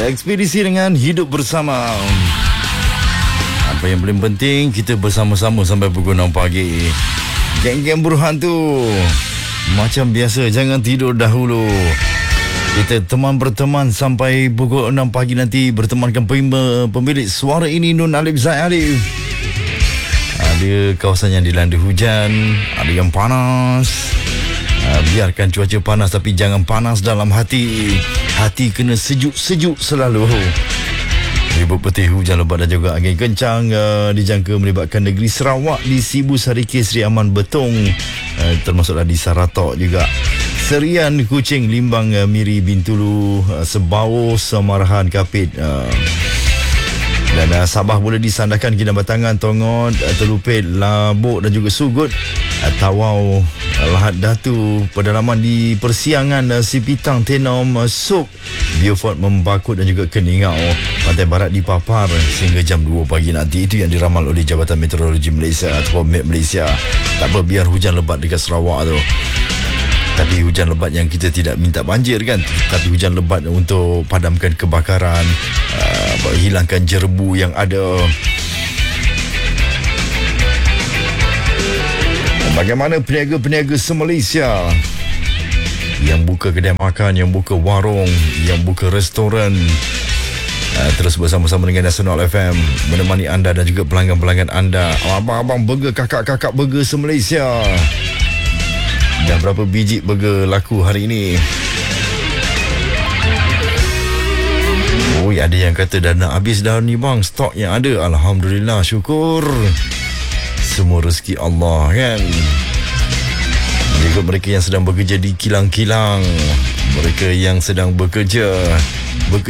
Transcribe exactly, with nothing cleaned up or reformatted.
Ekspedisi dengan hidup bersama. Apa yang paling penting, kita bersama-sama sampai pukul enam pagi. Geng-geng Burhan tu macam biasa, jangan tidur dahulu. Kita teman berteman sampai pukul enam pagi nanti, bertemankan pemilik suara ini, Nun Alif Zaid Alif. Ada kawasan yang dilanda hujan, ada yang panas. Biarkan cuaca panas, tapi jangan panas dalam hati. Hati kena sejuk-sejuk selalu. Ribut petih, hujan lebat dan juga angin kencang uh, dijangka melibatkan negeri Sarawak di Sibu Sarike, Seri Aman Betong, uh, termasuklah di Saratok juga. Serian Kuching, Limbang, uh, Miri, Bintulu, uh, Sebau, Semarahan, Kapit, uh, dan uh, Sabah boleh disandahkan Kinabatangan, Tongot, uh, Telupit, Labuk dan juga Sugut, uh, Tawau, uh, Lahad Datu, pedalaman di Persiangan, uh, Sipitang, Tenom, uh, Suk, Beaufort, Membakut dan juga Keningau. Pantai Barat dipapar sehingga jam dua pagi nanti. Itu yang diramal oleh Jabatan Meteorologi Malaysia atau M E T Malaysia. Tak apa, biar hujan lebat dekat Sarawak tu. Tapi hujan lebat yang kita tidak minta banjir kan, tapi hujan lebat untuk padamkan kebakaran, uh, hilangkan jerbu yang ada. Bagaimana peniaga-peniaga se-Malaysia yang buka kedai makan, yang buka warung, yang buka restoran, uh, terus bersama-sama dengan Nasional F M menemani anda dan juga pelanggan-pelanggan anda. Abang-abang burger, kakak-kakak burger se-Malaysia. Dan berapa biji burger laku hari ini? Oh, ada yang kata dah nak habis dah ni bang, stok yang ada. Alhamdulillah, syukur. Semua rezeki Allah kan. Juga mereka yang sedang bekerja di kilang-kilang, mereka yang sedang bekerja bekerja